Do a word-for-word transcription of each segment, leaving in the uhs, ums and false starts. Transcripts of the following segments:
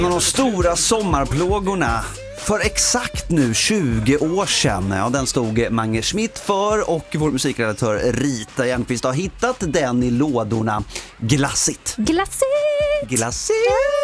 De stora sommarplågorna för exakt nu tjugo år sedan. Ja, den stod Mange Schmidt för och vår musikredaktör Rita Järnqvist har hittat den i lådorna. Glassigt. Glassigt! Glassigt!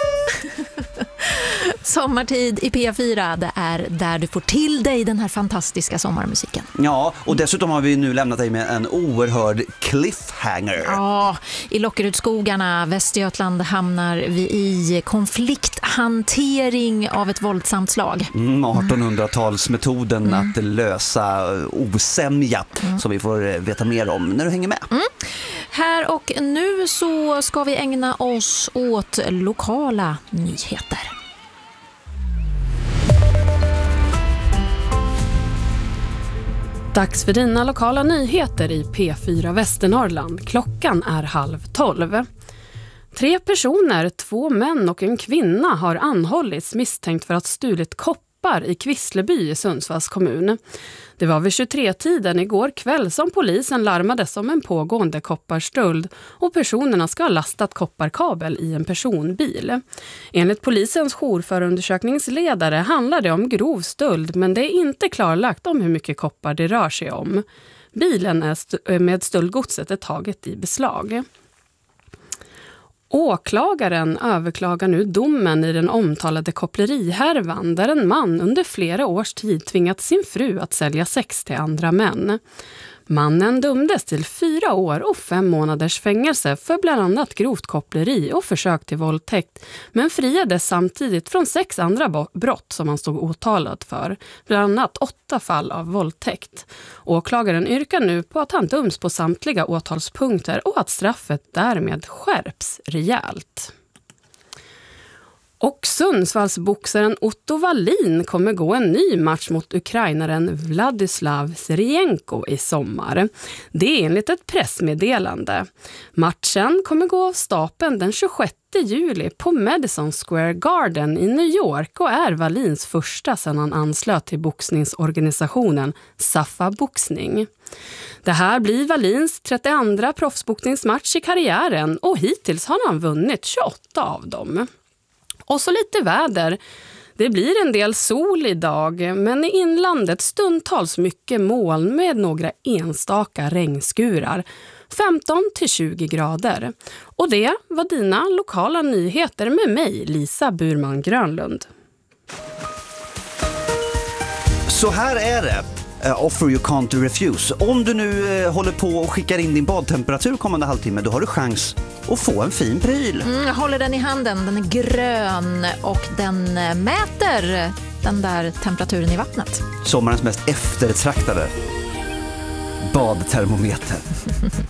Sommartid i P fyra, det är där du får till dig den här fantastiska sommarmusiken. Ja, och dessutom har vi nu lämnat dig med en oerhörd cliffhanger. Ja, i Lockerudskogarna, Västergötland, hamnar vi i konflikthantering av ett våldsamt slag. Mm, artonhundratalsmetoden mm. att lösa osämja mm. som vi får veta mer om när du hänger med. Mm. Här och nu så ska vi ägna oss åt lokala nyheter. Dags för dina lokala nyheter i P fyra Västernorrland. Klockan är halv tolv. Tre personer, två män och en kvinna har anhållits misstänkt för att stulit koppar i Kvissleby i Sundsvalls kommun. Det var vid tjugotre-tiden igår kväll som polisen larmades om en pågående kopparstöld och personerna ska ha lastat kopparkabel i en personbil. Enligt polisens jourförundersökningsledare handlar det om grov stöld, men det är inte klarlagt om hur mycket koppar det rör sig om. Bilen är st- med stöldgodset är taget i beslag. Åklagaren överklagar nu domen i den omtalade kopplerihärvan där en man under flera års tid tvingat sin fru att sälja sex till andra män. Mannen dömdes till fyra år och fem månaders fängelse för bland annat grovt koppleri och försök till våldtäkt, men friades samtidigt från sex andra brott som han stod åtalad för, bland annat åtta fall av våldtäkt. Åklagaren yrkar nu på att han döms på samtliga åtalspunkter och att straffet därmed skärps rejält. Och Sundsvallsboxaren Otto Wallin kommer gå en ny match mot ukrainaren Vladislav Serienko i sommar. Det är enligt ett pressmeddelande. Matchen kommer gå av stapeln den tjugosjätte juli på Madison Square Garden i New York och är Wallins första sedan han anslöt till boxningsorganisationen Saffa Boxning. Det här blir Wallins trettioandra proffsboxningsmatch i karriären och hittills har han vunnit tjugoåtta av dem. Och så lite väder. Det blir en del sol idag, men i inlandet stundtals mycket moln med några enstaka regnskurar. femton till tjugo grader. Och det var dina lokala nyheter med mig, Lisa Burman Grönlund. Så här är det. Uh, offer you can't refuse. Om du nu uh, håller på och skickar in din badtemperatur kommande halvtimme, då har du chans att få en fin pryl. Mm, jag håller den i handen, den är grön och den mäter den där temperaturen i vattnet. Sommarens mest eftertraktade badtermometer.